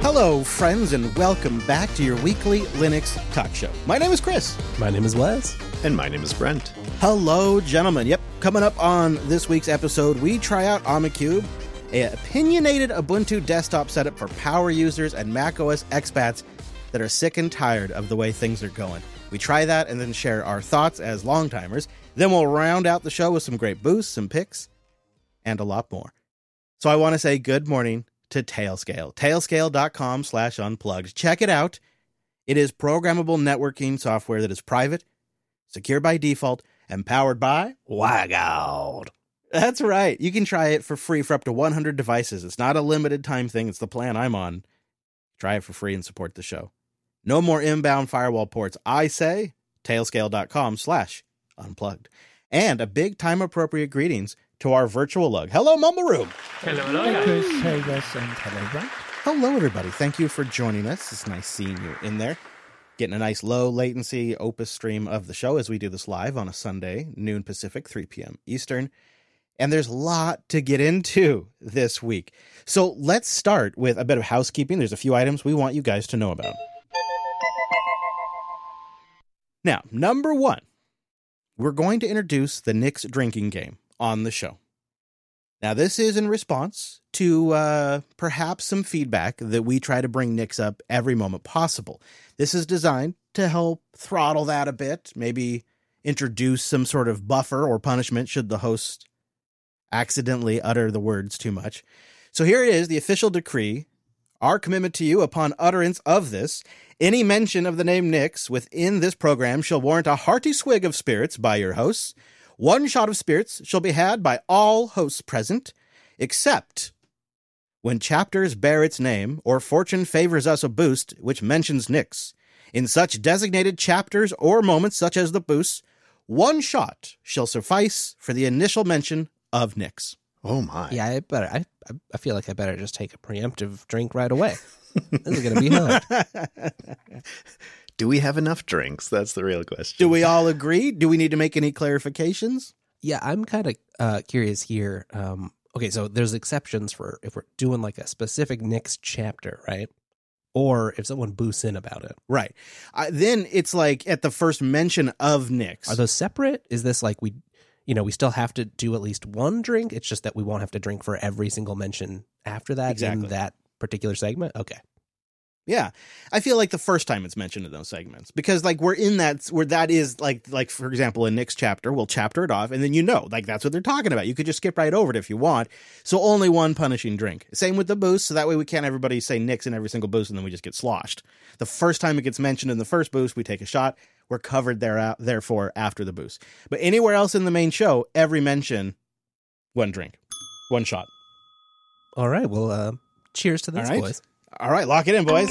Hello, friends, and welcome back to your weekly Linux talk show. My name is Chris. My name is Wes. And my name is Brent. Hello, gentlemen. Yep, coming up on this week's episode, we try out Omicube, an opinionated Ubuntu desktop setup for power users and macOS expats that are sick and tired of the way things are going. We try that and then share our thoughts as longtimers. Then we'll round out the show with some great boosts, some picks, and a lot more. So I want to say good morning to Tailscale. Tailscale.com/unplugged. Check it out. It is programmable networking software that is private, secure by default, and powered by WireGuard. That's right. You can try it for free for up to 100 devices. It's not a limited time thing. It's the plan I'm on. Try it for free and support the show. No more inbound firewall ports. I say Tailscale.com/unplugged. And a big time-appropriate greetings to our virtual lug. Hello, Mumble Room. Hello. Hey, Chris. Hey, Wes. And hello, Brent. Hello, everybody. Thank you for joining us. It's nice seeing you in there. Getting a nice low latency Opus stream of the show as we do this live on a Sunday, noon Pacific, 3 p.m. Eastern. And there's a lot to get into this week. So let's start with a bit of housekeeping. There's a few items we want you guys to know about. Now, number one, we're going to introduce the Nix drinking game on the show. Now, this is in response to perhaps some feedback that we try to bring Nix up every moment possible. This is designed to help throttle that a bit, maybe introduce some sort of buffer or punishment should the host accidentally utter the words too much. So here it is, the official decree. Our commitment to you upon utterance of this. Any mention of the name Nix within this program shall warrant a hearty swig of spirits by your hosts. One shot of spirits shall be had by all hosts present, except when chapters bear its name or fortune favors us a boost which mentions Nix. In such designated chapters or moments such as the boosts, one shot shall suffice for the initial mention of Nix. Oh my. Yeah, I feel like I better just take a preemptive drink right away. This is going to be hard. Do we have enough drinks? That's the real question. Do we all agree? Do we need to make any clarifications? Yeah, I'm kind of curious here. Okay, so there's exceptions for if we're doing like a specific Nix chapter, right? Or if someone boosts in about it. Right. Then it's like at the first mention of Nix. Are those separate? Is this like we still have to do at least one drink? It's just that we won't have to drink for every single mention after that Exactly. in that particular segment? Okay. Yeah. I feel like the first time it's mentioned in those segments, because like we're in that where that is like for example, a Nix chapter, we'll chapter it off and then like that's what they're talking about. You could just skip right over it if you want. So only one punishing drink. Same with the boost. So that way we can't everybody say Nix in every single boost and then we just get sloshed. The first time it gets mentioned in the first boost, we take a shot. We're covered therefore after the boost. But anywhere else in the main show, every mention, one drink, one shot. All right. Well, cheers to this, All right. boys. All right, lock it in, boys.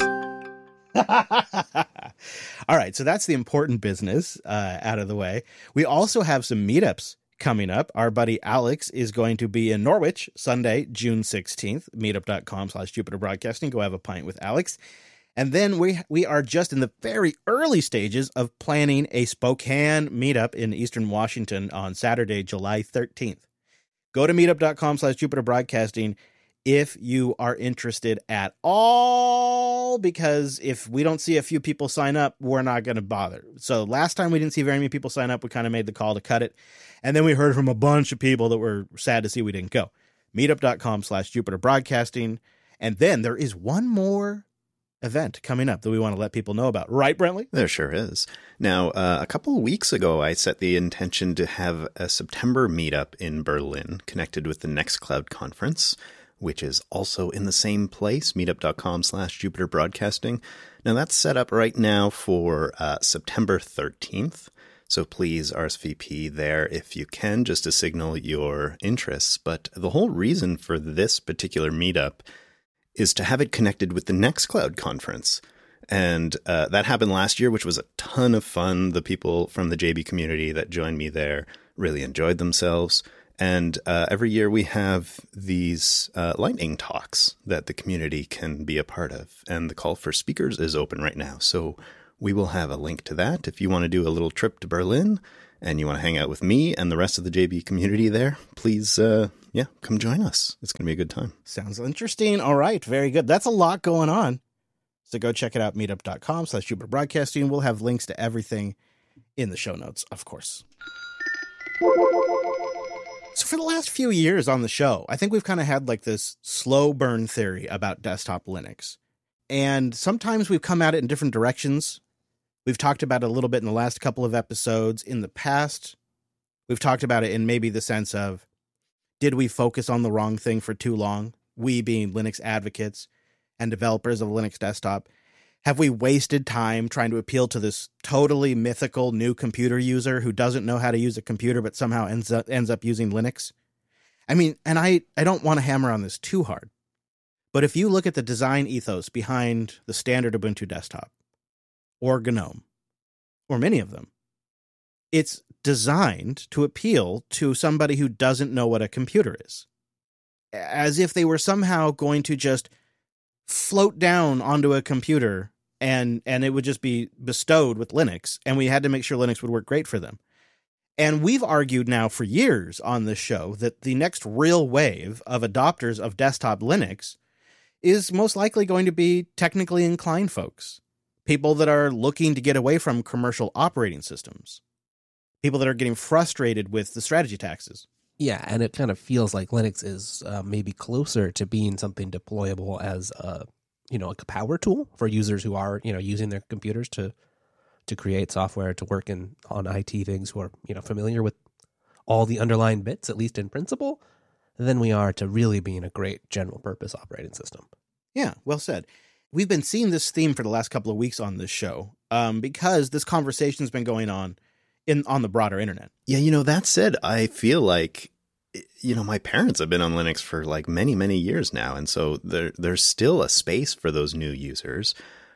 All right, so that's the important business out of the way. We also have some meetups coming up. Our buddy Alex is going to be in Norwich Sunday, June 16th, meetup.com/Jupiter Broadcasting. Go have a pint with Alex. And then we are just in the very early stages of planning a Spokane meetup in Eastern Washington on Saturday, July 13th. Go to meetup.com/Jupiter Broadcasting if you are interested at all, because if we don't see a few people sign up, we're not going to bother. So last time we didn't see very many people sign up, we kind of made the call to cut it. And then we heard from a bunch of people that were sad to see we didn't go. Meetup.com/Jupiter Broadcasting. And then there is one more event coming up that we want to let people know about. Right, Brentley? There sure is. Now, a couple of weeks ago, I set the intention to have a September meetup in Berlin connected with the Nextcloud conference, which is also in the same place, meetup.com/Jupiter Broadcasting. Now, that's set up right now for September 13th. So please RSVP there if you can, just to signal your interests. But the whole reason for this particular meetup is to have it connected with the Nextcloud conference. And that happened last year, which was a ton of fun. The people from the JB community that joined me there really enjoyed themselves. And every year we have these lightning talks that the community can be a part of. And the call for speakers is open right now. So we will have a link to that if you want to do a little trip to Berlin and you want to hang out with me and the rest of the JB community there, please, come join us. It's going to be a good time. Sounds interesting. All right. Very good. That's a lot going on. So go check it out, meetup.com/Jupiter Broadcasting. We'll have links to everything in the show notes, of course. So for the last few years on the show, I think we've kind of had like this slow burn theory about desktop Linux. And sometimes we've come at it in different directions. We've talked about it a little bit in the last couple of episodes. In the past, we've talked about it in maybe the sense of, did we focus on the wrong thing for too long? We being Linux advocates and developers of Linux desktop. Have we wasted time trying to appeal to this totally mythical new computer user who doesn't know how to use a computer but somehow ends up using Linux? I mean, and I don't want to hammer on this too hard, but if you look at the design ethos behind the standard Ubuntu desktop, or GNOME, or many of them, it's designed to appeal to somebody who doesn't know what a computer is. As if they were somehow going to just float down onto a computer and it would just be bestowed with Linux, and we had to make sure Linux would work great for them. And we've argued now for years on this show that the next real wave of adopters of desktop Linux is most likely going to be technically inclined folks. People that are looking to get away from commercial operating systems. People that are getting frustrated with the strategy taxes. Yeah, and it kind of feels like Linux is maybe closer to being something deployable as like a power tool for users who are, using their computers to create software, to work on IT things, who are, familiar with all the underlying bits, at least in principle, than we are to really being a great general purpose operating system. Yeah, well said. We've been seeing this theme for the last couple of weeks on this show because this conversation's been going on on the broader internet. Yeah, that said, I feel like, my parents have been on Linux for like many, many years now. And so there's still a space for those new users.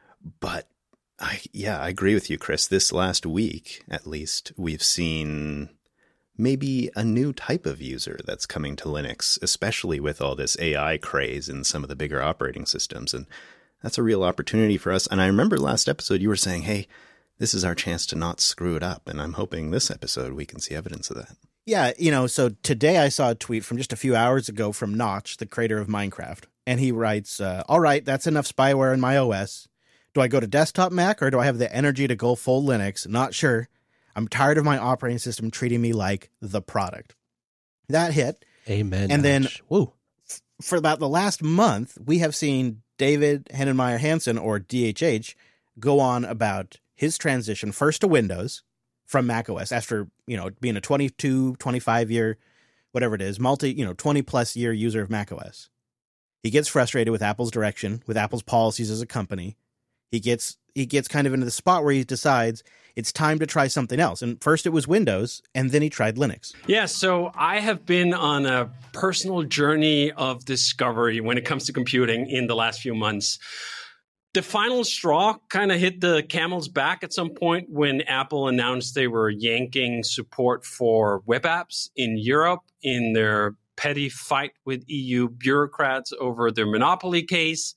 But I agree with you, Chris. This last week, at least, we've seen maybe a new type of user that's coming to Linux, especially with all this AI craze in some of the bigger operating systems. And that's a real opportunity for us. And I remember last episode you were saying, hey, this is our chance to not screw it up. And I'm hoping this episode we can see evidence of that. Yeah, so today I saw a tweet from just a few hours ago from Notch, the creator of Minecraft. And he writes, all right, that's enough spyware in my OS. Do I go to desktop Mac or do I have the energy to go full Linux? Not sure. I'm tired of my operating system treating me like the product. That hit. Amen. And then woo. For about the last month, we have seen David Heinemeier Hansson, or DHH, go on about his transition first to Windows from macOS after, being a 22, 25 year, whatever it is, 20 plus year user of macOS. He gets frustrated with Apple's direction, with Apple's policies as a company. He gets kind of into the spot where he decides it's time to try something else. And first it was Windows, and then he tried Linux. Yeah, so I have been on a personal journey of discovery when it comes to computing in the last few months. The final straw kind of hit the camel's back at some point when Apple announced they were yanking support for web apps in Europe in their petty fight with EU bureaucrats over their monopoly case.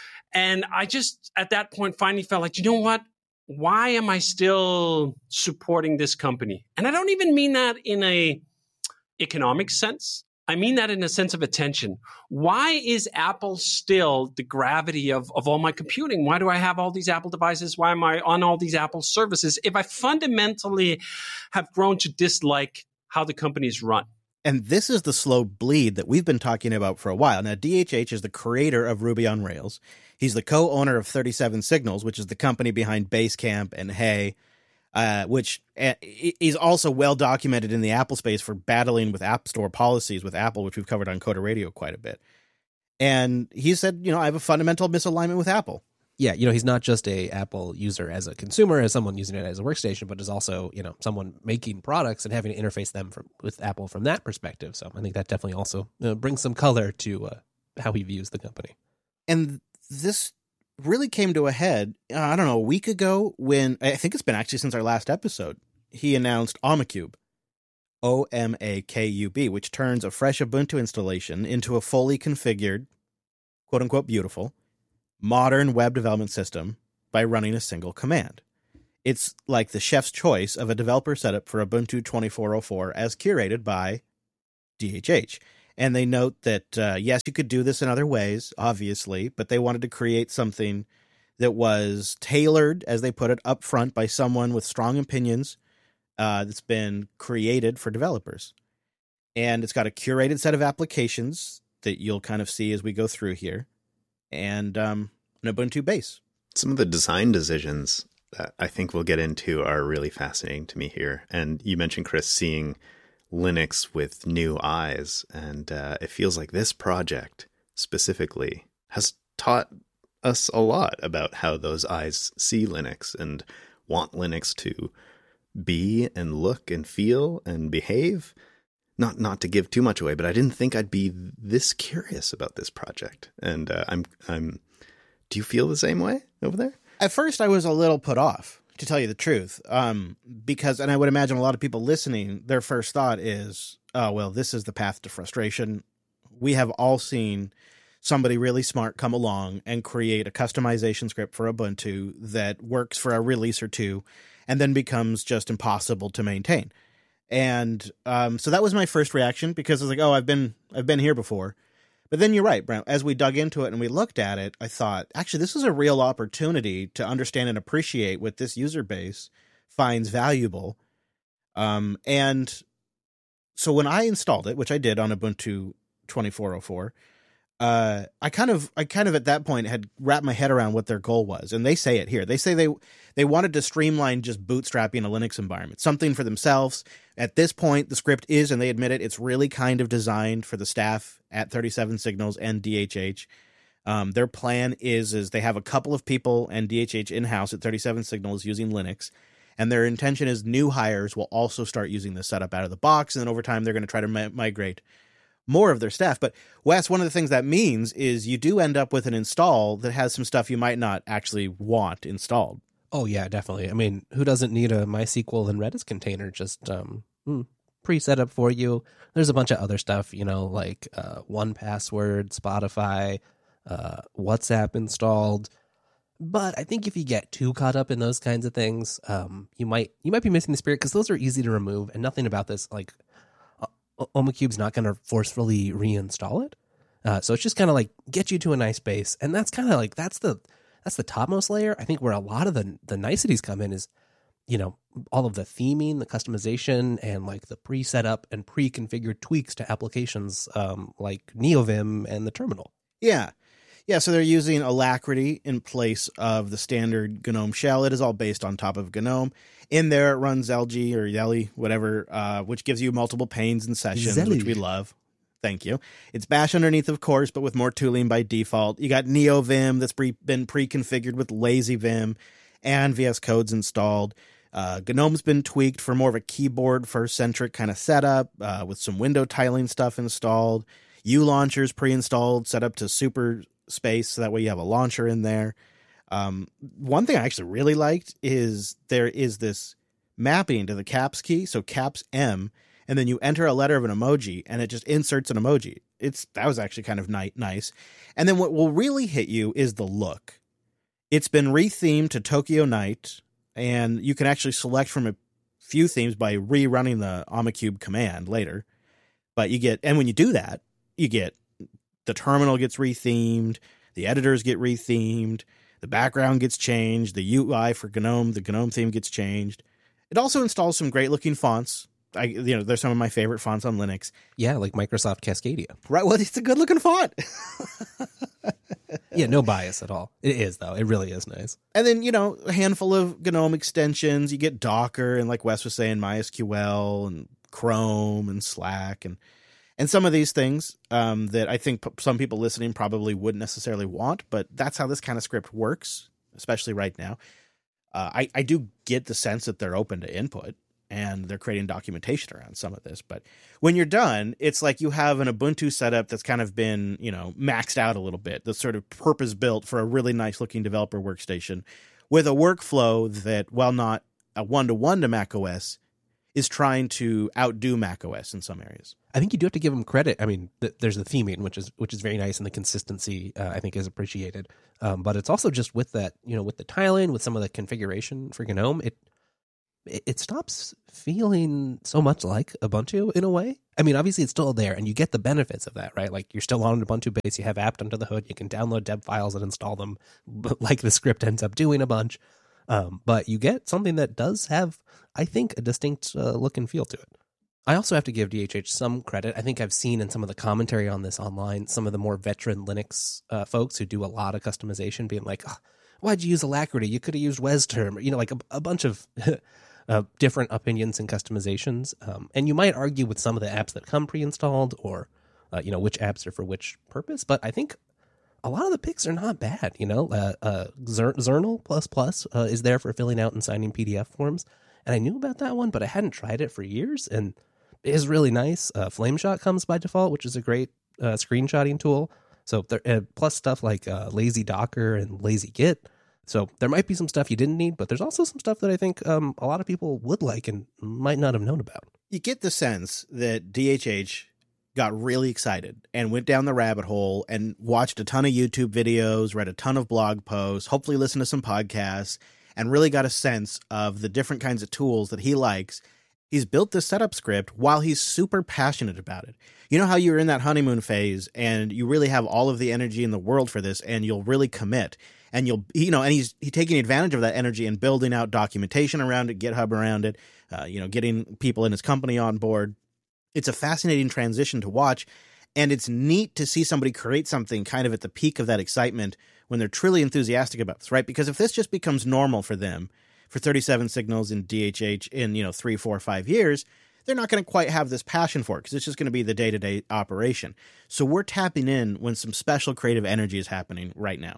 And I just, at that point, finally felt like, you know what? Why am I still supporting this company? And I don't even mean that in a economic sense. I mean that in a sense of attention. Why is Apple still the gravity of all my computing? Why do I have all these Apple devices? Why am I on all these Apple services if I fundamentally have grown to dislike how the companies run? And this is the slow bleed that we've been talking about for a while. Now, DHH is the creator of Ruby on Rails. He's the co-owner of 37 Signals, which is the company behind Basecamp and Hey, which is also well documented in the Apple space for battling with App Store policies with Apple, which we've covered on Coder Radio quite a bit. And he said, I have a fundamental misalignment with Apple. Yeah, he's not just a Apple user as a consumer, as someone using it as a workstation, but is also, someone making products and having to interface them with Apple from that perspective. So I think that definitely also brings some color to how he views the company. And this really came to a head, I don't know, a week ago when, I think it's been actually since our last episode, he announced Omakube, OMAKUB, which turns a fresh Ubuntu installation into a fully configured, quote-unquote beautiful, modern web development system by running a single command. It's like the chef's choice of a developer setup for Ubuntu 24.04 as curated by DHH. And they note that, yes, you could do this in other ways, obviously, but they wanted to create something that was tailored, as they put it, up front by someone with strong opinions that's been created for developers. And it's got a curated set of applications that you'll kind of see as we go through here, and an Ubuntu base. Some of the design decisions that I think we'll get into are really fascinating to me here. And you mentioned, Chris, seeing Linux with new eyes. And it feels like this project specifically has taught us a lot about how those eyes see Linux and want Linux to be and look and feel and behave. Not to give too much away, but I didn't think I'd be this curious about this project. And I'm. Do you feel the same way over there? At first, I was a little put off, to tell you the truth, because, and I would imagine a lot of people listening, their first thought is, oh, well, this is the path to frustration. We have all seen somebody really smart come along and create a customization script for Ubuntu that works for a release or two and then becomes just impossible to maintain. And so that was my first reaction, because I was like, oh, I've been here before. But then you're right, Brent. As we dug into it and we looked at it, I thought, actually, this is a real opportunity to understand and appreciate what this user base finds valuable. And so when I installed it, which I did on Ubuntu 24.04, I kind of at that point had wrapped my head around what their goal was. And they say it here. They say they wanted to streamline just bootstrapping a Linux environment, something for themselves. At this point, the script is, and they admit it, it's really kind of designed for the staff at 37 Signals and DHH. Their plan is they have a couple of people and DHH in-house at 37 Signals using Linux. And their intention is new hires will also start using this setup out of the box. And then over time, they're going to try to migrate more of their staff. But Wes, one of the things that means is you do end up with an install that has some stuff you might not actually want installed. Oh, yeah, definitely. I mean, who doesn't need a MySQL and Redis container just pre-set up for you? There's a bunch of other stuff, like 1Password, Spotify, WhatsApp installed. But I think if you get too caught up in those kinds of things, you might be missing the spirit, because those are easy to remove, and nothing about this, like, Omicube's not going to forcefully reinstall it. So it's just kind of like get you to a nice base. And that's kind of like, that's the topmost layer. I think where a lot of the niceties come in is, all of the theming, the customization, and like the pre-set up and pre-configured tweaks to applications like NeoVim and the terminal. Yeah. Yeah, so they're using Alacrity in place of the standard GNOME shell. It is all based on top of GNOME. In there, it runs LG or Yeli, whatever, which gives you multiple panes and sessions, which we love. Thank you. It's Bash underneath, of course, but with more tooling by default. You got NeoVim that's been pre-configured with LazyVim and VS Code's installed. GNOME's been tweaked for more of a keyboard-first-centric kind of setup with some window tiling stuff installed. ULauncher's pre-installed, set up to super space, so that way you have a launcher in there. One thing I actually really liked is there is this mapping to the caps key, so caps M, and then you enter a letter of an emoji, and it just inserts an emoji. That was actually kind of nice. And then what will really hit you is the look. It's been rethemed to Tokyo Night, and you can actually select from a few themes by rerunning the Omicube command later. But and when you do that, you get the terminal gets rethemed, the editors get rethemed, the background gets changed, the UI for GNOME, the GNOME theme gets changed. It also installs some great looking fonts. They're some of my favorite fonts on Linux. Yeah, like Microsoft Cascadia. Right, well, it's a good looking font. Yeah, no bias at all. It is, though. It really is nice. And then, a handful of GNOME extensions. You get Docker and, like Wes was saying, MySQL and Chrome and Slack and some of these things that I think some people listening probably wouldn't necessarily want, but that's how this kind of script works, especially right now. I do get the sense that they're open to input and they're creating documentation around some of this. But when you're done, it's like you have an Ubuntu setup that's kind of been, maxed out a little bit, that's sort of purpose-built for a really nice-looking developer workstation with a workflow that, while not a one-to-one to macOS, is trying to outdo macOS in some areas. I think you do have to give them credit. I mean, there's the theming, which is very nice, and the consistency I think is appreciated. But it's also just with that, with the tiling, with some of the configuration for GNOME, it stops feeling so much like Ubuntu in a way. I mean, obviously it's still there, and you get the benefits of that, right? Like, you're still on an Ubuntu base, you have apt under the hood, you can download deb files and install them, like the script ends up doing a bunch. But you get something that does have, I think, a distinct look and feel to it. I also have to give DHH some credit. I think I've seen in some of the commentary on this online, some of the more veteran Linux folks who do a lot of customization being like, oh, why'd you use Alacrity? You could have used WesTerm, like a bunch of different opinions and customizations. And you might argue with some of the apps that come pre-installed or, which apps are for which purpose. But I think a lot of the picks are not bad. Zernal++ is there for filling out and signing PDF forms. And I knew about that one, but I hadn't tried it for years. And it is really nice. Flameshot comes by default, which is a great screenshotting tool. So plus stuff like Lazy Docker and Lazy Git. So there might be some stuff you didn't need, but there's also some stuff that I think a lot of people would like and might not have known about. You get the sense that DHH got really excited and went down the rabbit hole and watched a ton of YouTube videos, read a ton of blog posts, hopefully listened to some podcasts, and really got a sense of the different kinds of tools that he likes. He's built this setup script while he's super passionate about it. You know how you're in that honeymoon phase and you really have all of the energy in the world for this and you'll really commit and and he's taking advantage of that energy and building out documentation around it, GitHub around it, getting people in his company on board. It's a fascinating transition to watch. And it's neat to see somebody create something kind of at the peak of that excitement when they're truly enthusiastic about this, right? Because if this just becomes normal for them, for 37 Signals in DHH in, 3, 4, 5 years, they're not going to quite have this passion for it because it's just going to be the day-to-day operation. So we're tapping in when some special creative energy is happening right now.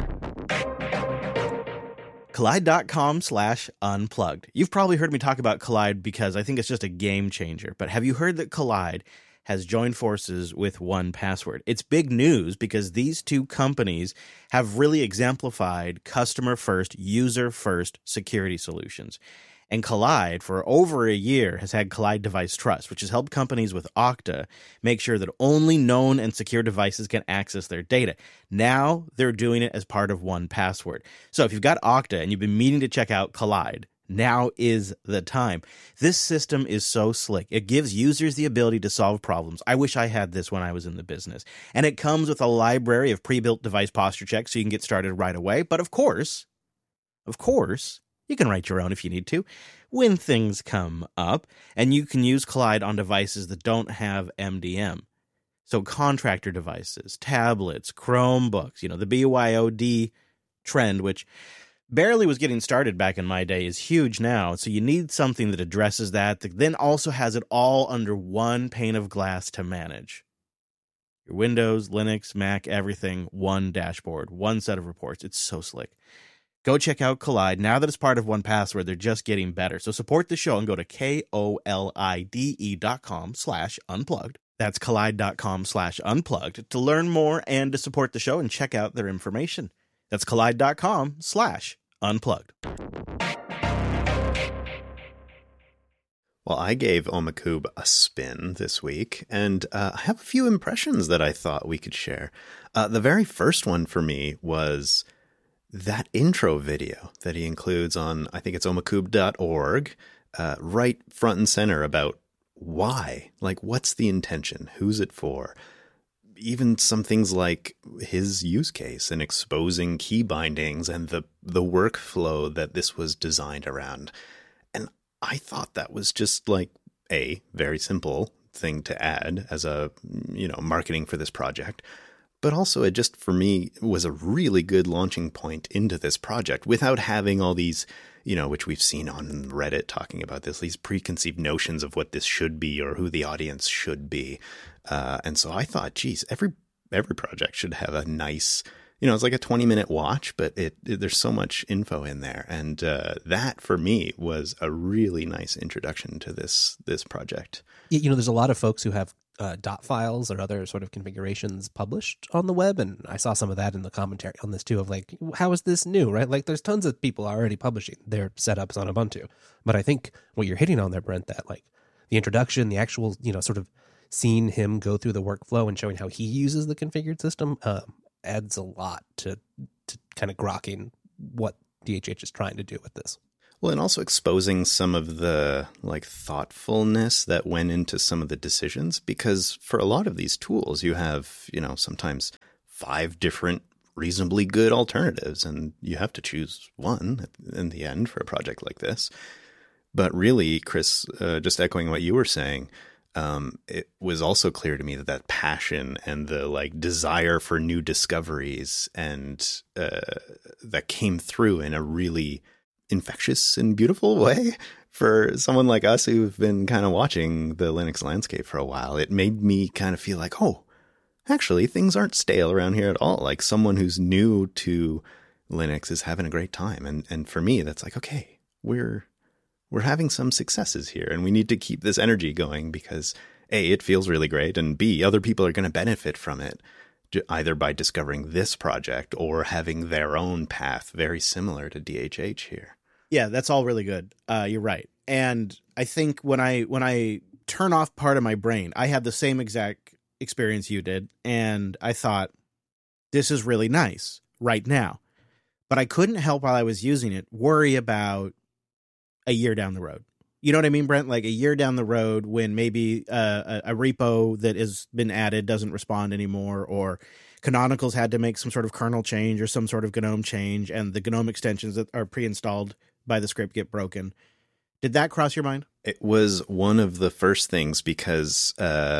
Kolide.com/unplugged. You've probably heard me talk about Kolide because I think it's just a game changer. But have you heard that Kolide has joined forces with 1Password? It's big news because these two companies have really exemplified customer-first, user-first security solutions. And Kolide, for over a year, has had Kolide Device Trust, which has helped companies with Okta make sure that only known and secure devices can access their data. Now they're doing it as part of 1Password. So if you've got Okta and you've been meaning to check out Kolide, now is the time. This system is so slick. It gives users the ability to solve problems. I wish I had this when I was in the business. And it comes with a library of pre-built device posture checks so you can get started right away. But of course, you can write your own if you need to when things come up. And you can use Kolide on devices that don't have MDM. So contractor devices, tablets, Chromebooks, the BYOD trend, which barely was getting started back in my day, is huge now. So you need something that addresses that then also has it all under one pane of glass to manage. Your Windows, Linux, Mac, everything, one dashboard, one set of reports. It's so slick. Go check out Kolide. Now that it's part of 1Password, they're just getting better. So support the show and go to KOLIDE.com/unplugged. That's Kolide.com/unplugged to learn more and to support the show and check out their information. That's Kolide.com/unplugged. Well, I gave Omakube a spin this week, and I have a few impressions that I thought we could share. The very first one for me was that intro video that he includes on, I think it's omakube.org, right front and center about why, like what's the intention, who's it for, even some things like his use case and exposing key bindings and the workflow that this was designed around. And I thought that was just like a very simple thing to add as a, marketing for this project. But also it just, for me, was a really good launching point into this project without having all these, which we've seen on Reddit talking about this, these preconceived notions of what this should be or who the audience should be. And so I thought, geez, every project should have a nice, it's like a 20-minute watch, but there's so much info in there. And that, for me, was a really nice introduction to this project. There's a lot of folks who have dot files or other sort of configurations published on the web. And I saw some of that in the commentary on this too, of like, how is this new, right? Like there's tons of people already publishing their setups on Ubuntu. But I think what you're hitting on there, Brent, that like the introduction, the actual, sort of seeing him go through the workflow and showing how he uses the configured system adds a lot to kind of grokking what DHH is trying to do with this. Well, and also exposing some of the like thoughtfulness that went into some of the decisions, because for a lot of these tools, you have, sometimes 5 different reasonably good alternatives, and you have to choose one in the end for a project like this. But really, Chris, just echoing what you were saying, it was also clear to me that passion and the like desire for new discoveries and that came through in a really infectious and beautiful way for someone like us who've been kind of watching the Linux landscape for a while. It made me kind of feel like, oh, actually things aren't stale around here at all. Like someone who's new to Linux is having a great time. And for me, that's like, okay, we're having some successes here and we need to keep this energy going because A, it feels really great, and B, other people are going to benefit from it, either by discovering this project or having their own path very similar to DHH here. Yeah, that's all really good. You're right. And I think when I turn off part of my brain, I had the same exact experience you did. And I thought, this is really nice right now. But I couldn't help while I was using it worry about a year down the road. You know what I mean, Brent? Like a year down the road when maybe a repo that has been added doesn't respond anymore, or Canonical's had to make some sort of kernel change or some sort of GNOME change, and the GNOME extensions that are pre-installed by the script get broken. Did that cross your mind? It was one of the first things because,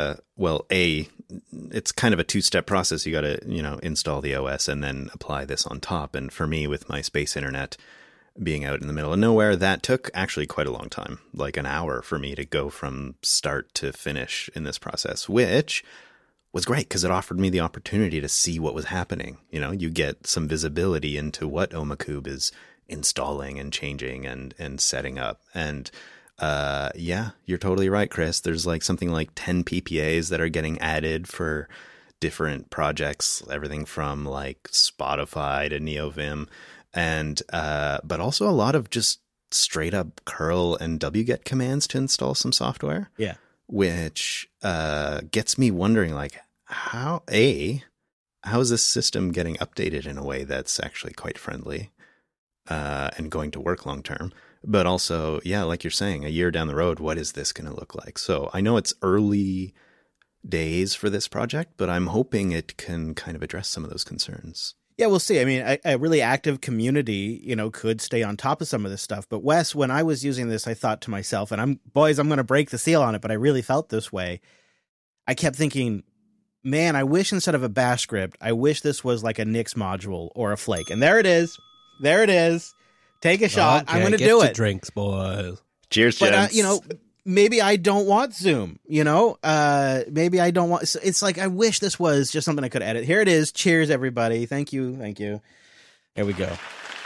it's kind of a 2-step process. You got to, install the OS and then apply this on top. And for me, with my space internet being out in the middle of nowhere, that took actually quite a long time, like an hour for me to go from start to finish in this process, which was great because it offered me the opportunity to see what was happening. You get some visibility into what Omakube is installing and changing and setting up. And you're totally right, Chris. There's like something like 10 PPAs that are getting added for different projects, everything from like Spotify to NeoVim, and but also a lot of just straight up curl and wget commands to install some software. Yeah. Which gets me wondering, like, how is this system getting updated in a way that's actually quite friendly and going to work long term? But also, like you're saying, a year down the road, what is this going to look like? So I know it's early days for this project, but I'm hoping it can kind of address some of those concerns. Yeah, we'll see. I mean, a really active community, could stay on top of some of this stuff. But Wes, when I was using this, I thought to myself, and I'm going to break the seal on it, but I really felt this way. I kept thinking, man, I wish instead of a bash script, I wish this was like a Nix module or a Flake. And there it is. There it is. Take a shot. Okay, I'm going to do it. Drinks, boys. Cheers, but, gents. Maybe I don't want Zoom, maybe I don't want, it's like, I wish this was just something I could edit. Here it is. Cheers, everybody. Thank you. Here we go.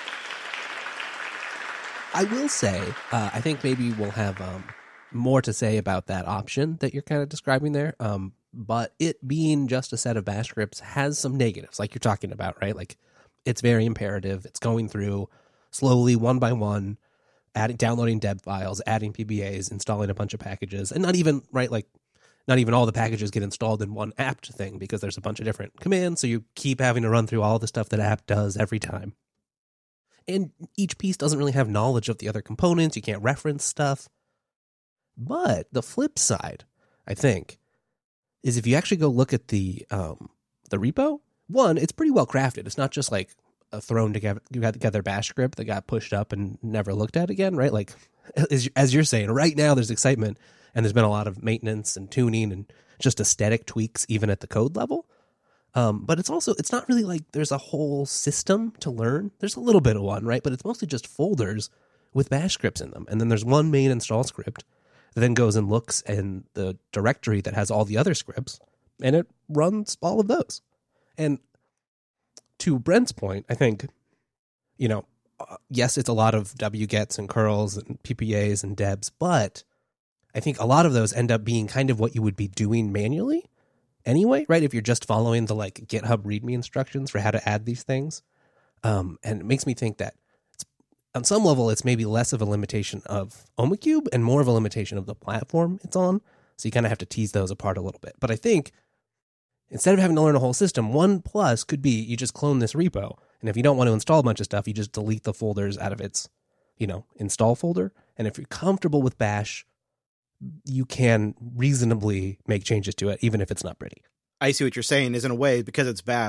I will say, I think maybe we'll have more to say about that option that you're kind of describing there. But it being just a set of bash scripts has some negatives, like you're talking about, right? Like it's very imperative. It's going through slowly, one by one, downloading deb files, adding PBAs, installing a bunch of packages, and not even all the packages get installed in one apt thing because there's a bunch of different commands. So you keep having to run through all the stuff that apt does every time. And each piece doesn't really have knowledge of the other components. You can't reference stuff. But the flip side, I think, is if you actually go look at the repo, one, it's pretty well crafted. It's not just like a thrown together bash script that got pushed up and never looked at again, right? Like, as you're saying, right now there's excitement and there's been a lot of maintenance and tuning and just aesthetic tweaks even at the code level. But it's not really like there's a whole system to learn. There's a little bit of one, right? But it's mostly just folders with bash scripts in them. And then there's one main install script that then goes and looks in the directory that has all the other scripts, and it runs all of those. And to Brent's point, I think, yes, it's a lot of wgets and curls and PPAs and debs, but I think a lot of those end up being kind of what you would be doing manually anyway, right? If you're just following the like GitHub README instructions for how to add these things. And it makes me think that on some level, it's maybe less of a limitation of Omacube and more of a limitation of the platform it's on. So you kind of have to tease those apart a little bit. But I think instead of having to learn a whole system, one plus could be you just clone this repo. And if you don't want to install a bunch of stuff, you just delete the folders out of its, install folder. And if you're comfortable with Bash, you can reasonably make changes to it, even if it's not pretty. I see what you're saying is in a way, because it's Bash,